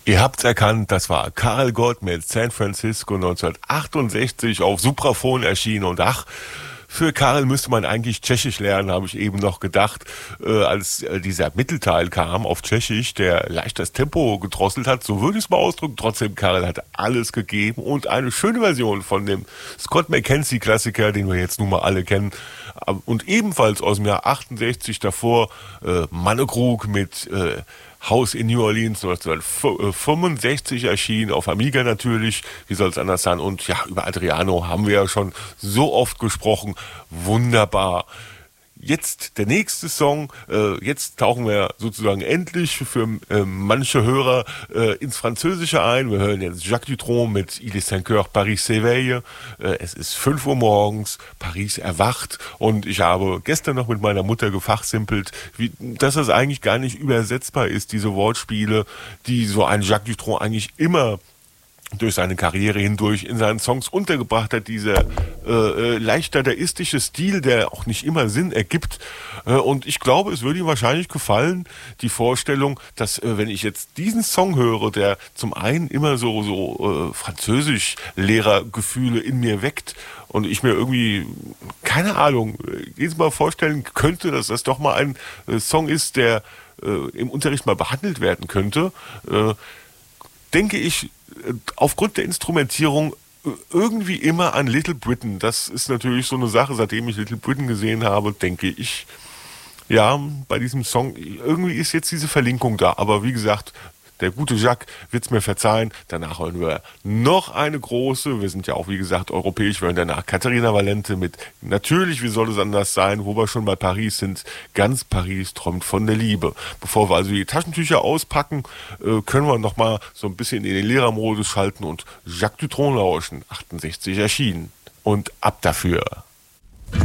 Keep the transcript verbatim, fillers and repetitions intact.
Ihr habt's erkannt, das war Karel Gott mit San Francisco neunzehnhundertachtundsechzig auf Supraphon erschienen. Und ach, für Karel müsste man eigentlich Tschechisch lernen, habe ich eben noch gedacht, äh, als äh, dieser Mittelteil kam auf Tschechisch, der leicht das Tempo gedrosselt hat, so würde ich es mal ausdrücken. Trotzdem, Karel hat alles gegeben und eine schöne Version von dem Scott McKenzie-Klassiker, den wir jetzt nun mal alle kennen. Und ebenfalls aus dem Jahr achtundsechzig davor äh, Mannekrug mit äh, House in New Orleans neunzehnhundertfünfundsechzig erschienen, auf Amiga natürlich, wie soll es anders sein. Und ja, über Adriano haben wir ja schon so oft gesprochen. Wunderbar. Jetzt der nächste Song, äh, jetzt tauchen wir sozusagen endlich für äh, manche Hörer äh, ins Französische ein. Wir hören jetzt Jacques Dutronc mit Il est cinq heures, Paris s'éveille. Äh, es ist fünf Uhr morgens, Paris erwacht und ich habe gestern noch mit meiner Mutter gefachsimpelt, wie, dass das eigentlich gar nicht übersetzbar ist, diese Wortspiele, die so ein Jacques Dutronc eigentlich immer durch seine Karriere hindurch in seinen Songs untergebracht hat, dieser äh, äh, leicht dadaistische Stil, der auch nicht immer Sinn ergibt. Äh, und ich glaube, es würde ihm wahrscheinlich gefallen, die Vorstellung, dass äh, wenn ich jetzt diesen Song höre, der zum einen immer so, so äh, Französisch-Lehrergefühle in mir weckt und ich mir irgendwie, keine Ahnung, jedes Mal vorstellen könnte, dass das doch mal ein äh, Song ist, der äh, im Unterricht mal behandelt werden könnte, äh, denke ich, aufgrund der Instrumentierung irgendwie immer an Little Britain. Das ist natürlich so eine Sache, seitdem ich Little Britain gesehen habe, denke ich, ja, bei diesem Song, irgendwie ist jetzt diese Verlinkung da. Aber wie gesagt, der gute Jacques wird's mir verzeihen. Danach hören wir noch eine große, wir sind ja auch wie gesagt europäisch, wir hören danach Katharina Valente mit natürlich, wie soll es anders sein, wo wir schon bei Paris sind, ganz Paris träumt von der Liebe. Bevor wir also die Taschentücher auspacken, äh, können wir noch mal so ein bisschen in den Lehrermodus schalten und Jacques Dutronc lauschen, achtundsechzig erschienen. Und ab dafür.